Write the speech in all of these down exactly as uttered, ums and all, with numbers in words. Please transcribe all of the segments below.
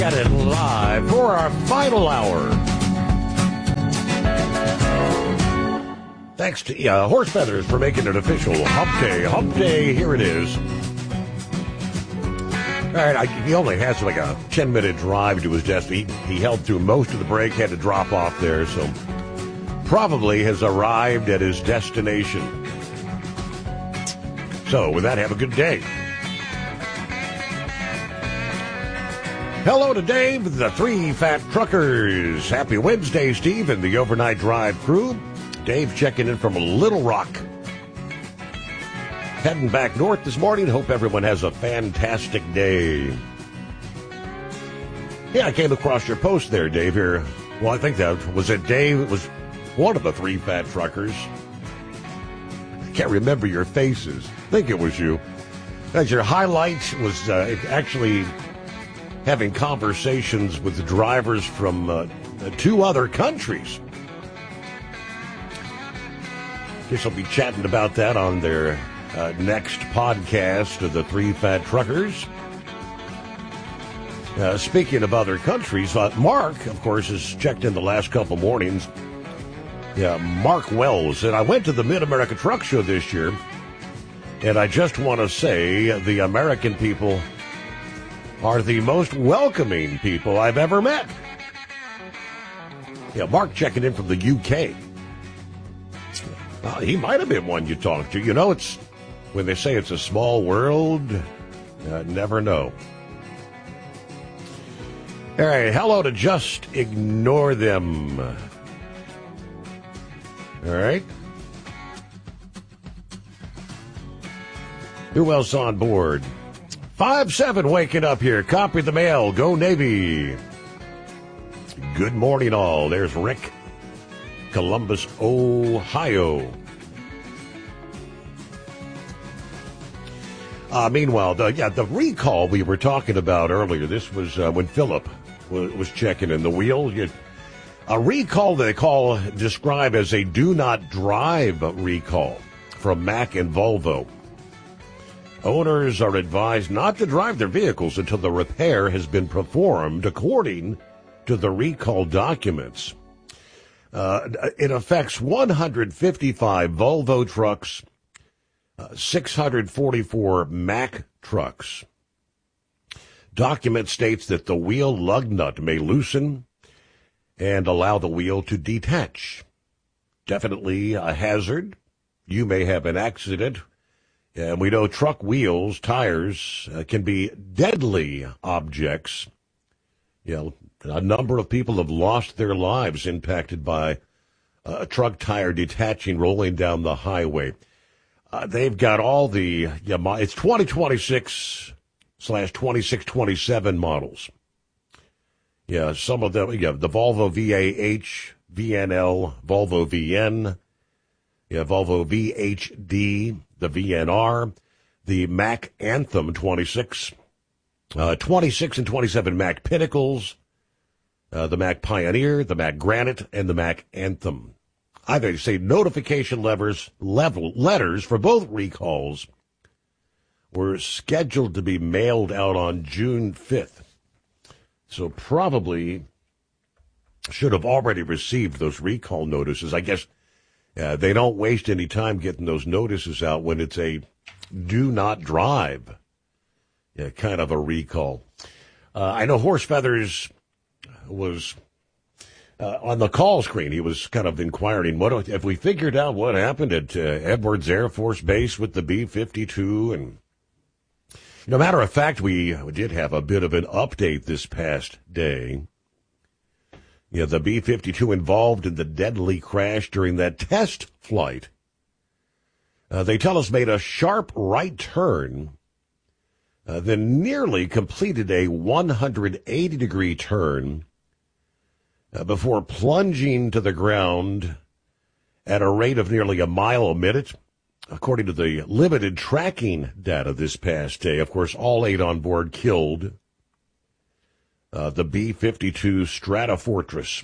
Got it live for our final hour. Thanks to uh, Horse Feathers for making it official. Hump Day, Hump Day, here it is. All right, I, he only has like a ten-minute drive to his destination. He, he held through most of the break, had to drop off there, so probably has arrived at his destination. So, with that, have a good day. Hello to Dave, the Three Fat Truckers. Happy Wednesday, Steve, and the Overnight Drive crew. Dave checking in from Little Rock. Heading back north this morning. Hope everyone has a fantastic day. Yeah, I came across your post there, Dave, here. Well, I think that was it, Dave. It was one of the Three Fat Truckers. I can't remember your faces. I think it was you. As your highlight was uh, actually having conversations with drivers from uh, two other countries. Guess I'll be chatting about that on their uh, next podcast of the Three Fat Truckers. Uh, speaking of other countries, uh, Mark, of course, has checked in the last couple mornings. Yeah, Mark Wells said, I went to the Mid-America Truck Show this year, and I just want to say the American people are the most welcoming people I've ever met. Yeah, Mark checking in from the U K. Well, he might have been one you talked to. You know, it's when they say it's a small world, uh, never know. All right, hello to Just Ignore Them. All right. Who else on board? five seven waking up here. Copy the mail. Go Navy. Good morning, all. There's Rick. Columbus, Ohio. Uh, meanwhile, the, yeah, the recall we were talking about earlier, this was uh, when Philip was, was checking in the wheel. You, a recall they call, describe as a do not drive recall from Mack and Volvo. Owners are advised not to drive their vehicles until the repair has been performed according to the recall documents. Uh, it affects one hundred fifty-five Volvo trucks, uh, six hundred forty-four Mack trucks. Document states that the wheel lug nut may loosen and allow the wheel to detach. Definitely a hazard. You may have an accident. And we know truck wheels, tires, uh, can be deadly objects. You know, a number of people have lost their lives impacted by uh, a truck tire detaching, rolling down the highway. Uh, they've got all the, yeah, it's twenty twenty-six slash twenty-six twenty-seven models. Yeah, some of them, yeah, the Volvo V A H, V N L, Volvo V N, yeah, Volvo V H D, the V N R, the Mack Anthem twenty-six, uh, twenty-six and twenty-seven Mack Pinnacles, uh, the Mack Pioneer, the Mack Granite, and the Mack Anthem. I think say notification levers, level, letters for both recalls were scheduled to be mailed out on June fifth. So probably should have already received those recall notices. I guess Uh, they don't waste any time getting those notices out when it's a do not drive, yeah, kind of a recall. Uh, I know Horse Feathers was uh, on the call screen. He was kind of inquiring, what if we figured out what happened at uh, Edwards Air Force Base with the B fifty-two? And no matter of fact, we did have a bit of an update this past day. Yeah, the B fifty-two involved in the deadly crash during that test flight. Uh, they tell us made a sharp right turn, uh, then nearly completed a one hundred eighty degree turn uh, before plunging to the ground at a rate of nearly a mile a minute. According to the limited tracking data this past day, of course, all eight on board killed. Uh, the B fifty-two Stratofortress.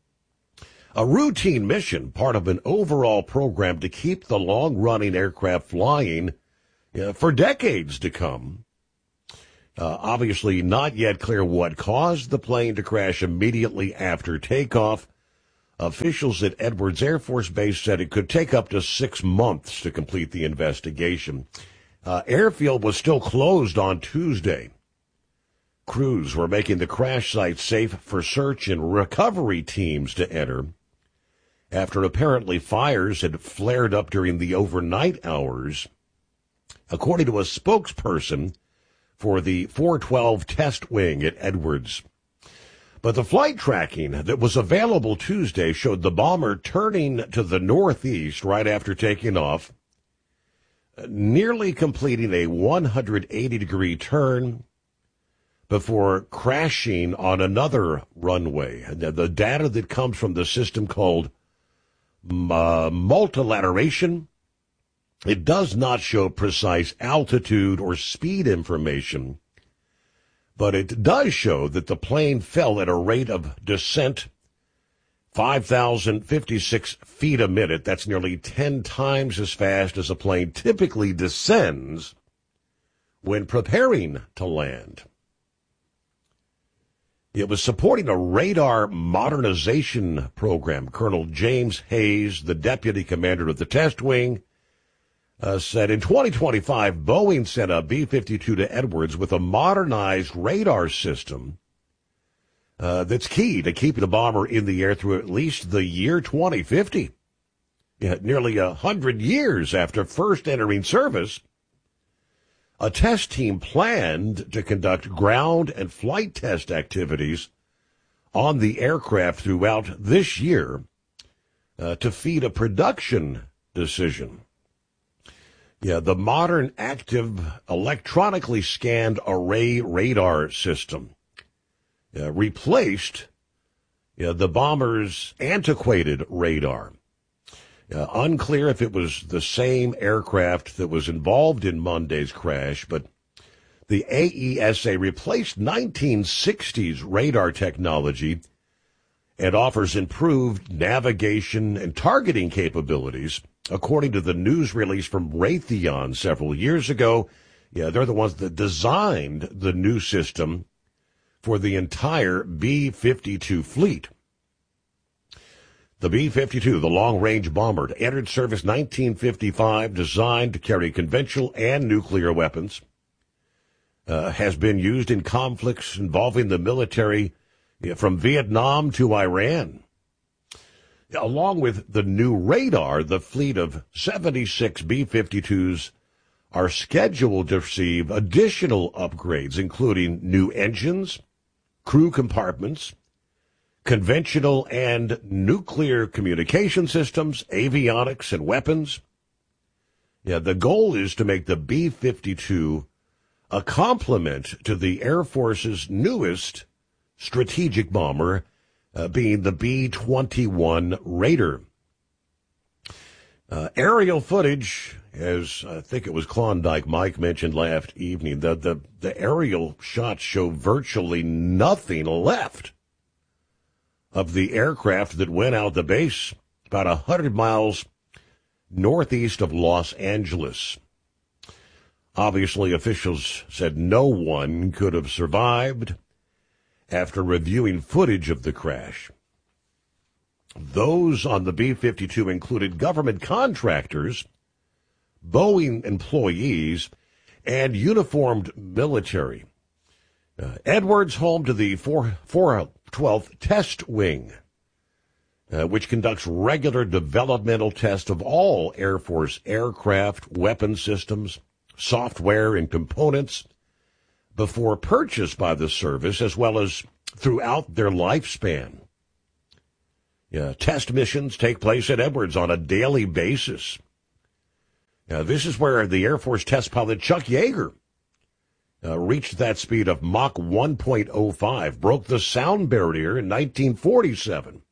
A routine mission, part of an overall program to keep the long-running aircraft flying uh, for decades to come. Uh, obviously not yet clear what caused the plane to crash immediately after takeoff. Officials at Edwards Air Force Base said it could take up to six months to complete the investigation. Uh, airfield was still closed on Tuesday. Crews were making the crash site safe for search and recovery teams to enter after apparently fires had flared up during the overnight hours. According to a spokesperson for the four twelve test wing at Edwards. But the flight tracking that was available Tuesday showed the bomber turning to the northeast right after taking off, nearly completing a one hundred eighty degree turn before crashing on another runway. The data that comes from the system called uh, multilateration, it does not show precise altitude or speed information, but it does show that the plane fell at a rate of descent five thousand fifty-six feet a minute. That's nearly ten times as fast as a plane typically descends when preparing to land. It was supporting a radar modernization program. Colonel James Hayes, the deputy commander of the test wing, uh, said in twenty twenty-five, Boeing sent a B fifty-two to Edwards with a modernized radar system uh, that's key to keeping the bomber in the air through at least the year twenty fifty. Yeah, nearly a hundred years after first entering service, a test team planned to conduct ground and flight test activities on the aircraft throughout this year uh, to feed a production decision. Yeah, the modern active electronically scanned array radar system uh, replaced yeah, the bomber's antiquated radar. Uh, unclear if it was the same aircraft that was involved in Monday's crash, but the A E S A replaced nineteen sixties radar technology and offers improved navigation and targeting capabilities, according to the news release from Raytheon several years ago. Yeah, they're the ones that designed the new system for the entire B fifty-two fleet. The B fifty-two, the long-range bomber, entered service nineteen fifty-five, designed to carry conventional and nuclear weapons, uh, has been used in conflicts involving the military yeah, from Vietnam to Iran. Along with the new radar, the fleet of seventy-six B fifty-twos are scheduled to receive additional upgrades, including new engines, crew compartments, conventional and nuclear communication systems, avionics, and weapons. Yeah, the goal is to make the B fifty-two a complement to the Air Force's newest strategic bomber, uh, being the B twenty-one Raider. Uh, aerial footage, as I think it was Klondike Mike mentioned last evening, the, the, the aerial shots show virtually nothing left of the aircraft that went out the base about one hundred miles northeast of Los Angeles. Obviously, officials said no one could have survived after reviewing footage of the crash. Those on the B fifty-two included government contractors, Boeing employees, and uniformed military. Uh, Edwards, home to the four twelfth Test Wing, uh, which conducts regular developmental tests of all Air Force aircraft, weapon systems, software, and components before purchase by the service, as well as throughout their lifespan. Yeah, test missions take place at Edwards on a daily basis. Now, this is where the Air Force test pilot Chuck Yeager Uh, reached that speed of Mach one point oh five, broke the sound barrier in nineteen forty-seven.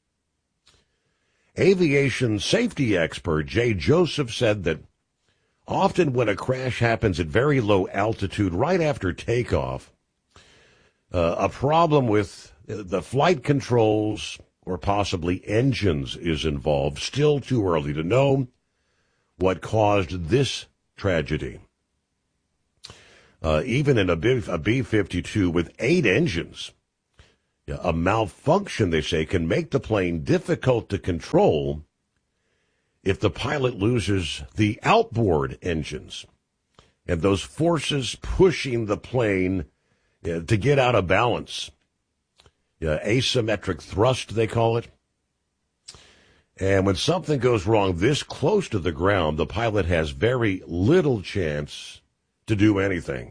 Aviation safety expert Jay Joseph said that often when a crash happens at very low altitude right after takeoff, uh, a problem with the flight controls or possibly engines is involved. Still too early to know what caused this tragedy. Uh, even in a B, a B fifty-two with eight engines, yeah, a malfunction, they say, can make the plane difficult to control if the pilot loses the outboard engines and those forces pushing the plane uh, to get out of balance. Yeah, asymmetric thrust, they call it. And when something goes wrong this close to the ground, the pilot has very little chance to do anything.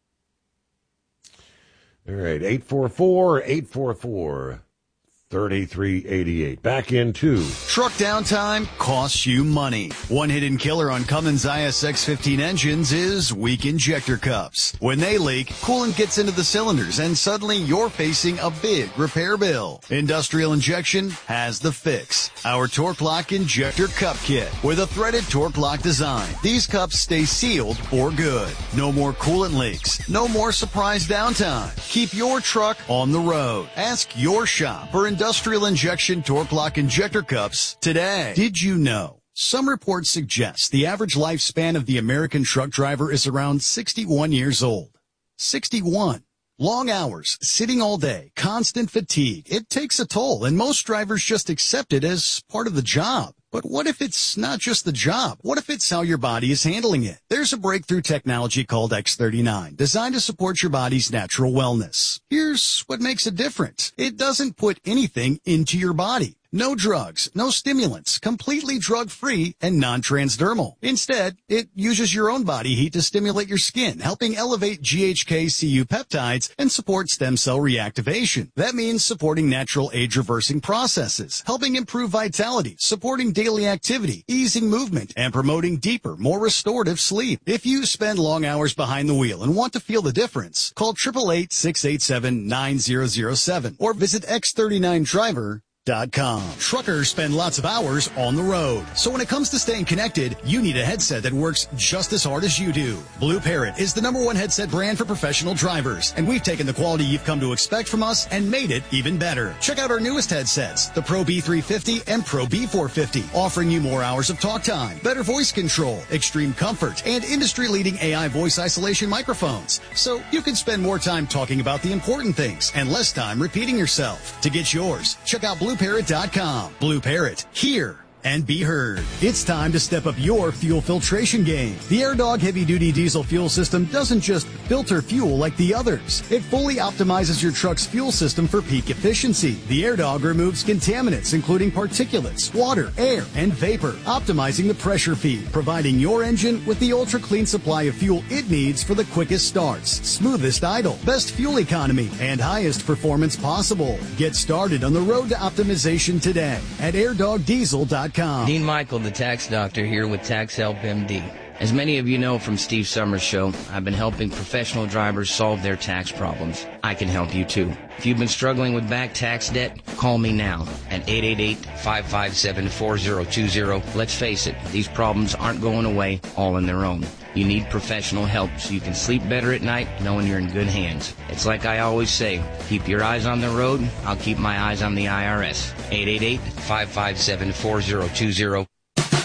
All right, eight four four, eight four four, three three eight eight. Back into truck downtime costs you money. One hidden killer on Cummins I S X fifteen engines is weak injector cups. When they leak, coolant gets into the cylinders and suddenly you're facing a big repair bill. Industrial Injection has the fix. Our Torque Lock Injector Cup Kit with a threaded Torque Lock design. These cups stay sealed for good. No more coolant leaks. No more surprise downtime. Keep your truck on the road. Ask your shop for Industrial Injection Torque Lock Injector Cups today. Did you know? Some reports suggest the average lifespan of the American truck driver is around sixty-one years old. sixty-one. Long hours, sitting all day, constant fatigue. It takes a toll, and most drivers just accept it as part of the job. But what if it's not just the job? What if it's how your body is handling it? There's a breakthrough technology called X thirty-nine, designed to support your body's natural wellness. Here's what makes it different. It doesn't put anything into your body. No drugs, no stimulants, completely drug-free and non-transdermal. Instead, it uses your own body heat to stimulate your skin, helping elevate G H K C U peptides and support stem cell reactivation. That means supporting natural age-reversing processes, helping improve vitality, supporting daily activity, easing movement, and promoting deeper, more restorative sleep. If you spend long hours behind the wheel and want to feel the difference, call eight eight eight, six eight seven, nine zero zero seven or visit x thirty-nine driver dot com. Truckers spend lots of hours on the road. So when it comes to staying connected, you need a headset that works just as hard as you do. Blue Parrot is the number one headset brand for professional drivers, and we've taken the quality you've come to expect from us and made it even better. Check out our newest headsets, the Pro B three fifty and Pro B four fifty, offering you more hours of talk time, better voice control, extreme comfort, and industry-leading A I voice isolation microphones. So you can spend more time talking about the important things and less time repeating yourself. To get yours, check out blue parrot dot com. Blue Parrot, hear and be heard. It's time to step up your fuel filtration game. The AirDog heavy-duty diesel fuel system doesn't just filter fuel like the others. It fully optimizes your truck's fuel system for peak efficiency. The AirDog removes contaminants, including particulates, water, air, and vapor, optimizing the pressure feed, providing your engine with the ultra-clean supply of fuel it needs for the quickest starts, smoothest idle, best fuel economy, and highest performance possible. Get started on the road to optimization today at air dog diesel dot com. Dean Michael, the tax doctor, here with Tax Help M D. As many of you know from Steve Summers' show, I've been helping professional drivers solve their tax problems. I can help you too. If you've been struggling with back tax debt, call me now at eight eight eight, five five seven, four zero two zero. Let's face it, these problems aren't going away all on their own. You need professional help so you can sleep better at night knowing you're in good hands. It's like I always say, keep your eyes on the road, I'll keep my eyes on the I R S. eight eight eight, five five seven, four zero two zero.